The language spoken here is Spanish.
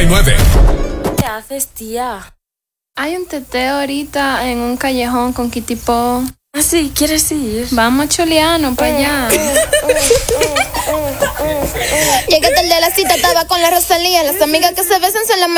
99. ¿Qué haces, tía? Hay un teteo ahorita en un callejón con Kitipo. Ah, sí, ¿quieres ir? Vamos, Chuliano, para allá. Llegué tarde a la cita, estaba con la Rosalía. Las amigas que se besan son las